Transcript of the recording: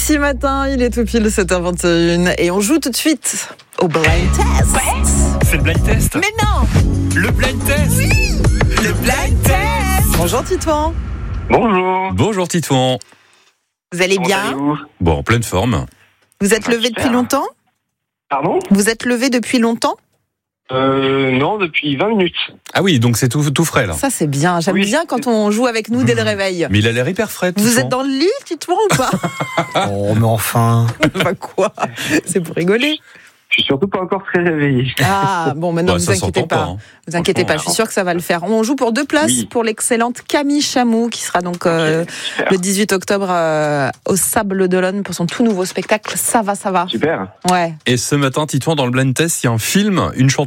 Lundi matin, il est tout pile 7h21 et on joue tout de suite au blind test. C'est le blind test. Mais non. Le blind test. Oui. Le blind test. Bonjour Titouan. Bonjour. Bonjour Titouan. Vous allez Comment bien? allez-vous ? Bon, en pleine forme. Vous êtes levé super. depuis longtemps? Pardon ? Vous êtes levé depuis longtemps? Non, depuis 20 minutes. Ah oui, donc c'est tout frais là. Ça c'est bien, j'aime Oui. bien quand on joue avec nous dès le réveil. Mais il a l'air hyper frais. Vous Titouan. êtes dans le lit, Titouan, ou pas? Oh, mais enfin. Bah quoi? C'est pour rigoler. Je suis surtout pas encore très réveillé. Ah, bon, maintenant Bah, vous ça inquiétez s'entend pas. hein. Vous inquiétez pas, je suis sûre que ça va le faire. On joue pour 2 places Oui. pour l'excellente Camille Chamou qui sera donc Super. le 18 octobre au Sable d'Olonne pour son tout nouveau spectacle Ça va. Super. Ouais. Et ce matin, Titouan, dans le blind test, il y a un film, une chanson